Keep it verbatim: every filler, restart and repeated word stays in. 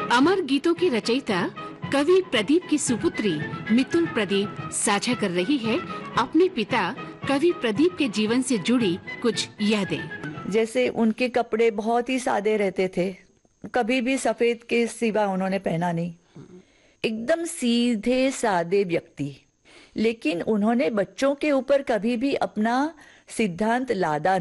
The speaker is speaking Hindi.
अमर गीतों की रचयिता कवि प्रदीप की सुपुत्री मितुल प्रदीप साझा कर रही है अपने पिता कवि प्रदीप के जीवन से जुड़ी कुछ यादें। जैसे उनके कपड़े बहुत ही सादे रहते थे, कभी भी सफेद के सिवा उन्होंने पहना नहीं। एकदम सीधे सादे व्यक्ति, लेकिन उन्होंने बच्चों के ऊपर कभी भी अपना सिद्धांत लादा